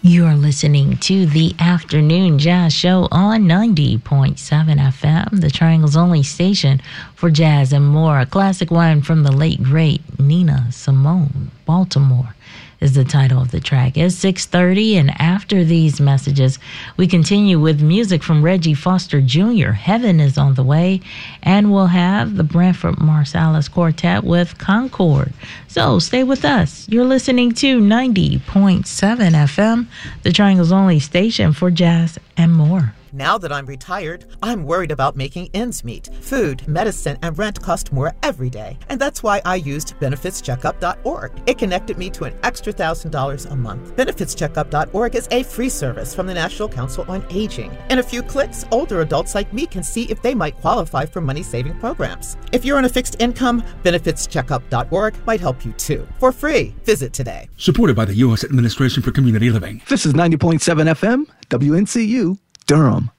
You're listening to the Afternoon Jazz Show on 90.7 FM, the Triangle's only station for jazz and more. A classic one from the late, great Nina Simone. Baltimore is the title of the track. It's 6:30, and after these messages, we continue with music from Reggie Foster Jr. Heaven is on the way, and we'll have the Branford Marsalis Quartet with Concord. So stay with us. You're listening to 90.7 FM, the Triangle's only station for jazz and more. Now that I'm retired, I'm worried about making ends meet. Food, medicine, and rent cost more every day. And that's why I used BenefitsCheckup.org. It connected me to an extra $1,000 a month. BenefitsCheckup.org is a free service from the National Council on Aging. In a few clicks, older adults like me can see if they might qualify for money-saving programs. If you're on a fixed income, BenefitsCheckup.org might help you too. For free, visit today. Supported by the U.S. Administration for Community Living. This is 90.7 FM, WNCU, Durham.